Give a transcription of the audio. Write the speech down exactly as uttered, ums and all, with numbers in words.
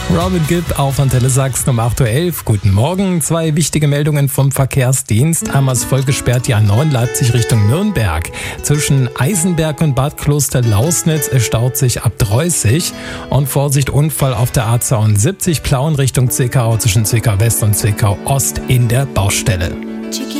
Robin Gibb auf Antenne Sachsen um acht Uhr elf. Guten Morgen. Zwei wichtige Meldungen vom Verkehrsdienst. Einmal ist voll gesperrt die A neun Leipzig Richtung Nürnberg. Zwischen Eisenberg und Bad Kloster-Lausnitz staut sich ab Dreußig. Und Vorsicht, Unfall auf der A zweiundsiebzig Plauen Richtung Zwickau zwischen Zwickau West und Zwickau Ost in der Baustelle.